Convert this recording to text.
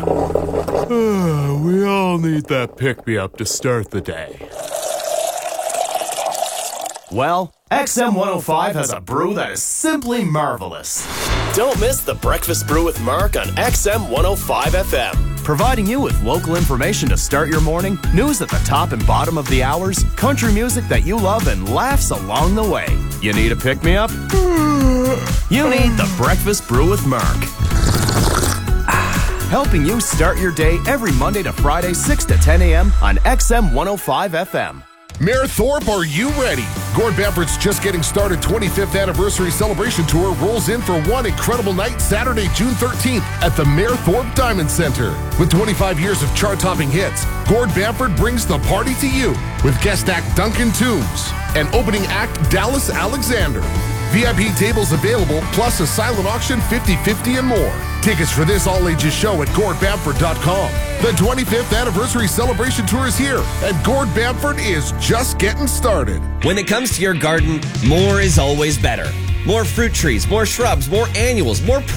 We all need that pick-me-up to start the day. Well, XM105 has a brew that is simply marvelous. Don't miss the Breakfast Brew with Mark on XM105 FM. Providing you with local information to start your morning, news at the top and bottom of the hours, country music that you love, and laughs along the way. You need a pick-me-up? You need the Breakfast Brew with Mark. Helping you start your day every Monday to Friday, 6 to 10 a.m. on XM105 FM. Mayor Thorpe, are you ready? Gord Bamford's Just Getting Started 25th Anniversary Celebration Tour rolls in for one incredible night Saturday, June 13th at the Mayor Thorpe Diamond Center. With 25 years of chart-topping hits, Gord Bamford brings the party to you with guest act Duncan Toombs and opening act Dallas Alexander. VIP tables available, plus a silent auction, 50/50 and more. Tickets for this all-ages show at GordBamford.com. The 25th Anniversary Celebration Tour is here, and Gord Bamford is just getting started. When it comes to your garden, more is always better. More fruit trees, more shrubs, more annuals, more